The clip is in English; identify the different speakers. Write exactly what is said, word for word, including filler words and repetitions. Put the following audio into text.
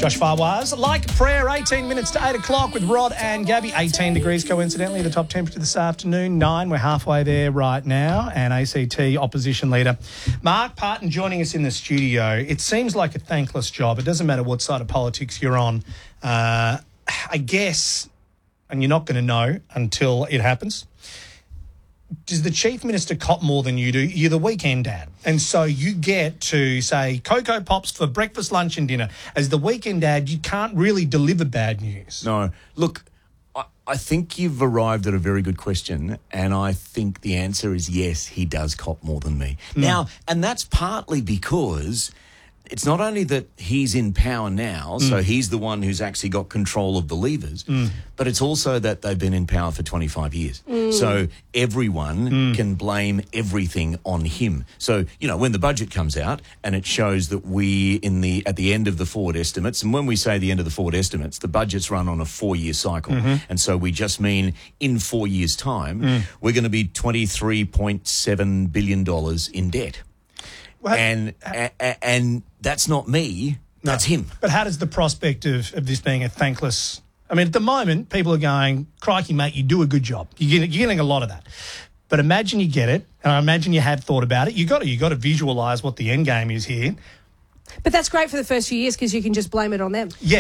Speaker 1: Josh Farwaz. Like prayer, eighteen minutes to eight o'clock with Rod and Gabby. eighteen degrees, coincidentally, the top temperature this afternoon. Nine, we're halfway there right now. And A C T opposition leader Mark Parton joining us in the studio. It seems like a thankless job. It doesn't matter what side of politics you're on. Uh, I guess, and you're not going to know until it happens, does the Chief Minister cop more than you do? You're the weekend dad. And so you get to say Cocoa Pops for breakfast, lunch and dinner. As the weekend dad, you can't really deliver bad news.
Speaker 2: No. Look, I, I think you've arrived at a very good question, and I think the answer is yes, he does cop more than me. Mm. Now, and that's partly because it's not only that he's in power now, mm. so he's the one who's actually got control of the levers, mm. but it's also that they've been in power for twenty-five years. Mm. So everyone mm. can blame everything on him. So, you know, when the budget comes out and it shows that we in the at the end of the forward estimates, and when we say the end of the forward estimates, the budget's run on a four-year cycle. Mm-hmm. And so we just mean in four years' time, mm. we're going to be twenty-three point seven billion dollars in debt. Well, and uh, and that's not me, that's no. him.
Speaker 1: But how does the prospect of, of this being a thankless... I mean, at the moment, people are going, crikey, mate, you do a good job. You're getting, you're getting a lot of that. But imagine you get it, and I imagine you have thought about it. You've got to, you got to visualise what the end game is here.
Speaker 3: But that's great for the first few years because you can just blame it on them.
Speaker 1: Yeah.